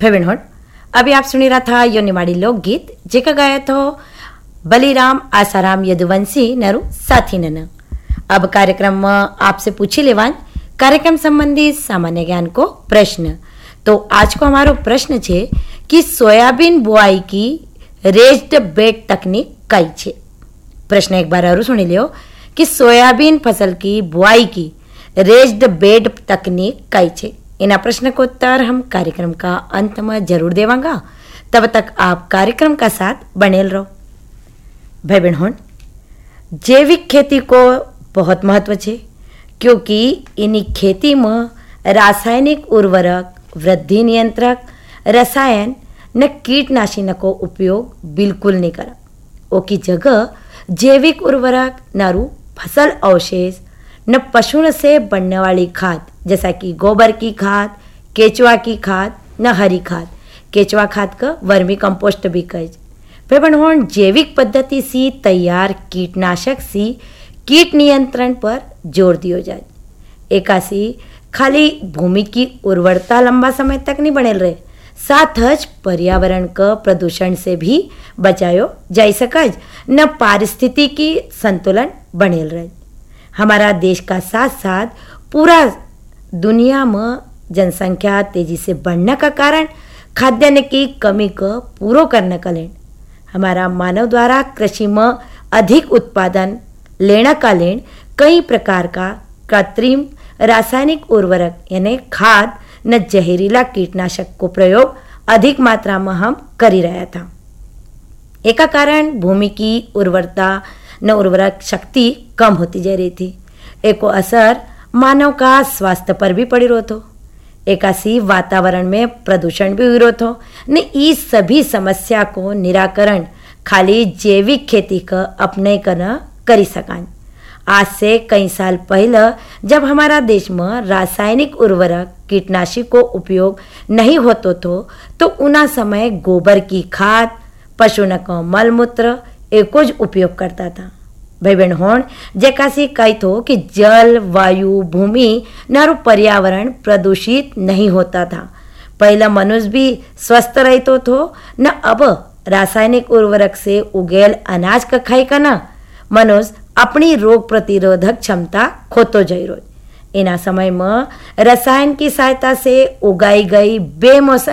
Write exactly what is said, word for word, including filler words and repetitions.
फेविनहोड अभी आप सुनी रहा था यो निमाड़ी लोकगीत जेका गाया था बलिराम आसाराम यदुवंशी नरु साथी नन। अब कार्यक्रम में आपसे पूछी लेवान कार्यक्रम संबंधी सामान्य ज्ञान को प्रश्न। तो आज को हमारो प्रश्न छे कि सोयाबीन बुआई की रेज्ड बेड तकनीक कई छे। प्रश्न एक बार और सुनी लियो कि सोयाबीन फसल की बुआई की रेज्ड बेड तकनीक कई छे। इना प्रश्न को उत्तर हम कार्यक्रम का अंत में जरूर देवांगा। तब तक आप कार्यक्रम का साथ बनेल रहो। भाई बहन, जैविक खेती को बहुत महत्व है क्योंकि इन्हीं खेती में रासायनिक उर्वरक, वृद्धि नियंत्रक, रसायन न कीटनाशी को उपयोग बिल्कुल नहीं करा। ओकी जगह जैविक उर्वरक नारू फसल अवशेष न पशुओं से बनने वाली खाद जैसा कि गोबर की खाद, केचुआ की खाद न हरी खाद, केचुआ खाद का वर्मी कंपोस्ट भी कहे। फिर बनवान जैविक पद्धति से तैयार कीटनाशक से कीट नियंत्रण पर जोर दियो जाए। एकासी खाली भूमि की उर्वरता लंबा समय तक नहीं बनेल रहे, साथ ज पर्यावरण का प्रदूषण से भी बचायो जाई सकज न पारिस्थितिकी संतुलन बनेल रहे। हमारा देश का साथ साथ पूरा दुनिया में जनसंख्या तेजी से बढ़ने का कारण खाद्यान्न की कमी को पूरा करने का लेन हमारा मानव द्वारा कृषि में अधिक उत्पादन लेने का लेन कई प्रकार का कृत्रिम रासायनिक उर्वरक यानी खाद न जहरीला कीटनाशक को प्रयोग अधिक मात्रा में हम करी रहा था। एका कारण भूमि की उर्वरता न उर्वरक शक्ति कम होती जा रही थी। एको असर मानव का स्वास्थ्य पर भी पड़ी रहो थो। एकासी वातावरण में प्रदूषण भी हुई रहो थो। न इस सभी समस्या को निराकरण खाली जैविक खेती का अपने करना करी सकान। आज से कई साल पहले जब हमारा देश में रासायनिक उर्वरक कीटनाशी को उपयोग नहीं होतो तो तो उना समय गोबर की खाद, पशुओं का मलमूत्र एको ज उपयोग करता था। भाई बहन होन जैकासी कही थो कि जल, वायु, भूमि नारू पर्यावरण प्रदूषित नहीं होता था। पहला मनुष्य भी स्वस्थ रहतो थो न अब रासायनिक उर्वरक से उगेल अनाज का खाई का न मनुष्य अपनी रोग प्रतिरोधक क्षमता खोतो जाई रोज। इना समय में रसायन की सहायता से उगाई गई बेमौसम